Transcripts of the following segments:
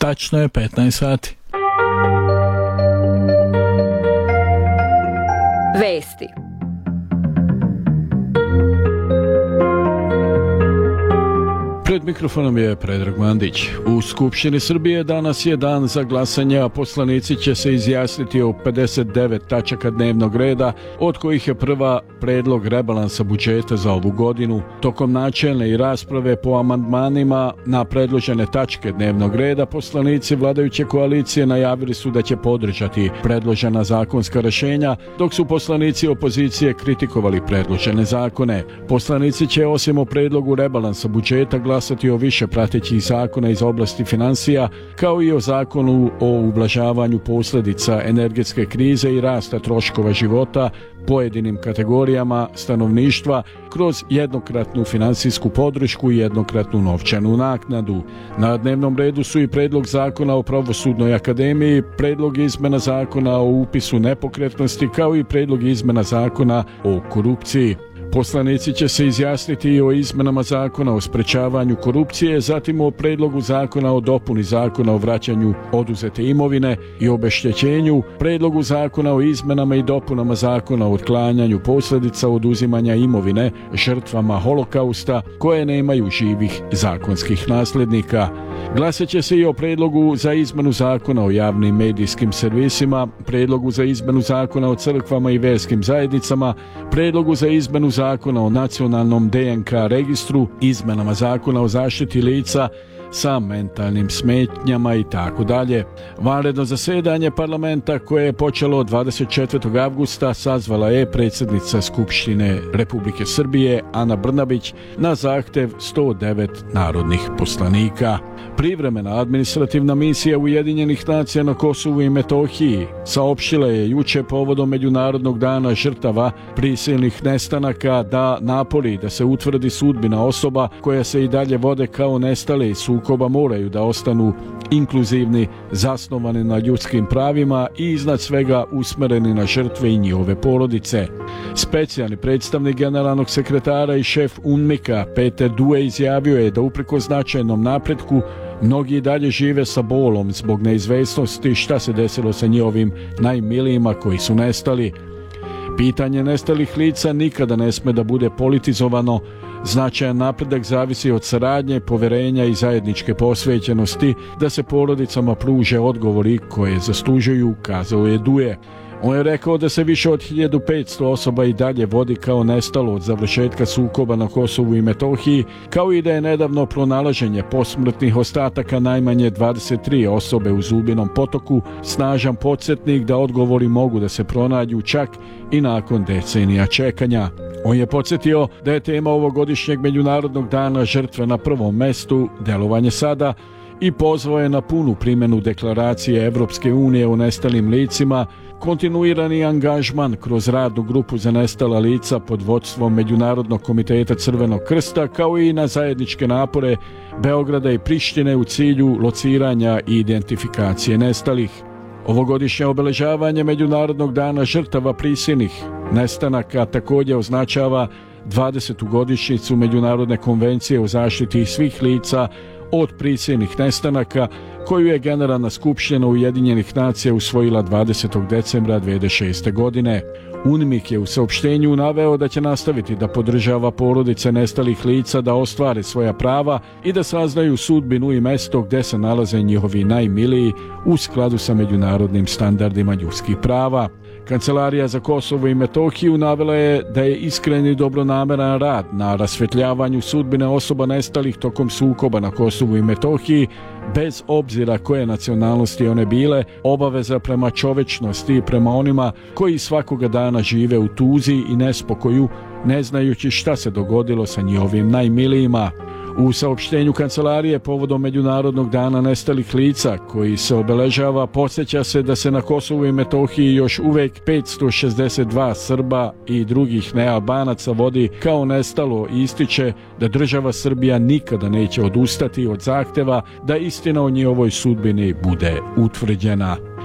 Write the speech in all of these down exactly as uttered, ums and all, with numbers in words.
Tačno je petnaest sati. Vesti. Pred mikrofonom je Predrag Mandić. U Skupštini Srbije danas je dan za glasanje, a poslanici će se izjasniti o pedeset devet tačaka dnevnog reda, od kojih je prva predlog rebalansa budžeta za ovu godinu. Tokom načelne i rasprave po amandmanima na predložene tačke dnevnog reda, poslanici vladajuće koalicije najavili su da će podržati predložena zakonska rešenja, dok su poslanici opozicije kritikovali predložene zakone. Poslanici će osim o predlogu rebalansa budžeta glasati o više pratećih zakona iz oblasti finansija, kao i o zakonu o ublažavanju posljedica energetske krize i rasta troškova života pojedinim kategorijama stanovništva kroz jednokratnu finansijsku podršku i jednokratnu novčanu naknadu. Na dnevnom redu su i predlog zakona o pravosudnoj akademiji, predlog izmena zakona o upisu nepokretnosti, kao i predlog izmena zakona o korupciji. Poslanici će se izjasniti i o izmenama zakona o sprečavanju korupcije, zatim o predlogu zakona o dopuni zakona o vraćanju oduzete imovine i obeštećenju, predlogu zakona o izmenama i dopunama zakona o otklanjanju posljedica oduzimanja imovine žrtvama holokausta koje nemaju živih zakonskih nasljednika. Glasat će se i o predlogu za izmenu zakona o javnim medijskim servisima, predlogu za izmenu zakona o crkvama i vjerskim zajednicama, predlogu za izmenu zakona o nacionalnom D N K registru, izmenama zakona o zaštiti lica sa mentalnim smetnjama i tako dalje. Vanredno zasedanje parlamenta koje je počelo dvadeset četvrtog avgusta sazvala je predsjednica Skupštine Republike Srbije Ana Brnabić na zahtjev sto devet narodnih poslanika. Privremena administrativna misija Ujedinjenih nacija na Kosovu i Metohiji saopštila je juče povodom Međunarodnog dana žrtava prisilnih nestanaka da napori da se utvrdi sudbina osoba koja se i dalje vode kao nestale iz sukoba moraju da ostanu inkluzivni, zasnovani na ljudskim pravima i iznad svega usmereni na žrtve i njihove porodice. Specijalni predstavnik generalnog sekretara i šef U N M I K-a Peter Due izjavio je da uprkos značajnom napretku mnogi dalje žive sa bolom zbog neizvesnosti šta se desilo sa njihovim najmilijima koji su nestali. Pitanje nestalih lica nikada ne sme da bude politizovano. Značajan napredak zavisi od saradnje, poverenja i zajedničke posvećenosti da se porodicama pruže odgovori koje zaslužuju, kazao je Duje. On je rekao da se više od hiljadu petsto osoba i dalje vodi kao nestalo od završetka sukoba na Kosovu i Metohiji, kao i da je nedavno pronalaženje posmrtnih ostataka najmanje dvadeset tri osobe u Zubinom potoku snažan podsjetnik da odgovori mogu da se pronađu čak i nakon decenija čekanja. On je podsjetio da je tema ovogodišnjeg Međunarodnog dana žrtve na prvom mestu delovanje sada i pozvao je na punu primjenu deklaracije Evropske unije o nestalim licima, kontinuirani angažman kroz radnu grupu za nestala lica pod vodstvom Međunarodnog komiteta Crvenog krsta, kao i na zajedničke napore Beograda i Prištine u cilju lociranja i identifikacije nestalih. Ovogodišnje obeležavanje Međunarodnog dana žrtava prisilnih nestanaka također označava dvadesetu godišnjicu Međunarodne konvencije o zaštiti svih lica od prisilnih nestanaka, koju je Generalna skupština Ujedinjenih nacija usvojila dvadesetog decembra dvije hiljade šeste. godine. U N M I K je u saopštenju naveo da će nastaviti da podržava porodice nestalih lica da ostvare svoja prava i da saznaju sudbinu i mesto gdje se nalaze njihovi najmiliji u skladu sa međunarodnim standardima ljudskih prava. Kancelarija za Kosovo i Metohiju navela je da je iskren i dobronameran rad na rasvetljavanju sudbine osoba nestalih tokom sukoba na Kosovu i Metohiji, bez obzira koje nacionalnosti one bile, obaveza prema čovečnosti i prema onima koji svakoga dana žive u tuzi i nespokoju, ne znajući šta se dogodilo sa njihovim najmilijima. U saopštenju kancelarije povodom Međunarodnog dana nestalih lica koji se obeležava, podsjeća se da se na Kosovu i Metohiji još uvek petsto šezdeset dva Srba i drugih nealbanaca vodi kao nestalo i ističe da država Srbija nikada neće odustati od zahteva da istina o njihovoj sudbini bude utvrđena.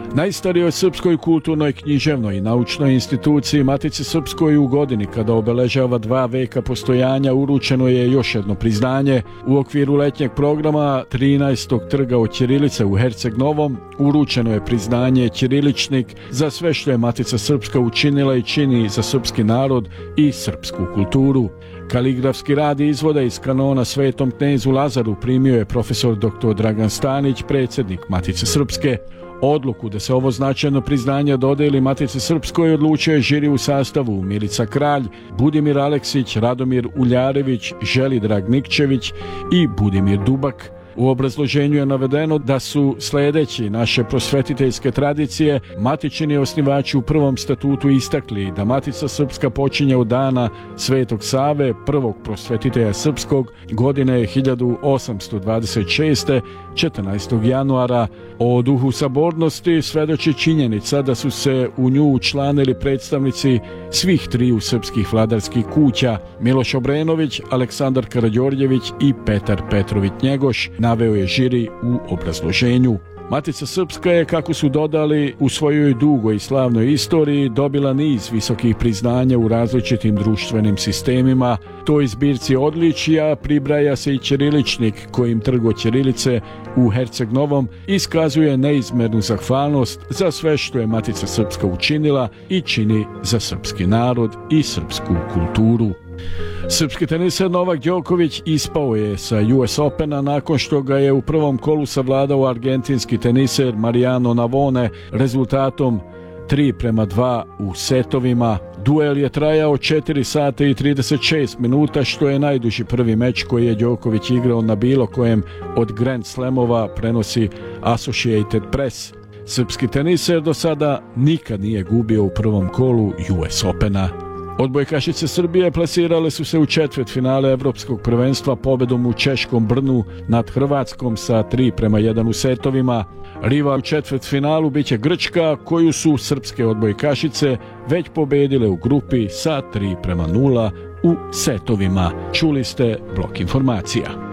Najstarijoj srpskoj kulturnoj, književnoj i naučnoj instituciji Matici Srpskoj u godini kada obeležava dva veka postojanja uručeno je još jedno priznanje. U okviru letnjeg programa trinaestog trga od ćirilice u Herceg Novom uručeno je priznanje Ćiriličnik za sve što je Matica Srpska učinila i čini za srpski narod i srpsku kulturu. Kaligrafski rad izvoda iz kanona Svetom knezu Lazaru primio je profesor doktor Dragan Stanić, predsjednik Matice Srpske. Odluku da se ovo značajno priznanje dodeli Matici Srpskoj odlučio je žiri u sastavu Milica Kralj, Budimir Aleksić, Radomir Uljarević, Želidrag Nikčević i Budimir Dubak. U obrazloženju je navedeno da su sljedeći naše prosvetiteljske tradicije matičini osnivači u prvom statutu istakli da Matica Srpska počinje od dana Svetog Save, prvog prosvetitelja srpskog, godine hiljadu osamsto dvadeset šeste. četrnaestog januara. O duhu sabornosti svedoči činjenica da su se u nju učlanili predstavnici svih triju srpskih vladarskih kuća, Miloš Obrenović, Aleksandar Karađorđević i Petar Petrović Njegoš, naveo je žiri u obrazloženju. Matica Srpska je, kako su dodali, u svojoj dugoj i slavnoj istoriji dobila niz visokih priznanja u različitim društvenim sistemima. Toj zbirci odličija pribraja se i Ćiriličnik, kojim trgo ćirilice u Herceg Novom iskazuje neizmernu zahvalnost za sve što je Matica Srpska učinila i čini za srpski narod i srpsku kulturu. Srpski teniser Novak Đoković ispao je sa U S Opena nakon što ga je u prvom kolu savladao argentinski teniser Mariano Navone rezultatom tri prema dva u setovima. Duel je trajao četiri sata i trideset šest minuta, što je najduži prvi meč koji je Đoković igrao na bilo kojem od Grand Slamova, prenosi Associated Press. Srpski teniser do sada nikad nije gubio u prvom kolu U S Opena. Odbojkašice Srbije plasirale su se u četvrtfinale Evropskog prvenstva pobedom u češkom Brnu nad Hrvatskom sa tri prema jedan u setovima. Rival u četvrtfinalu biće Grčka, koju su srpske odbojkašice već pobedile u grupi sa tri prema nula u setovima. Čuli ste blok informacija.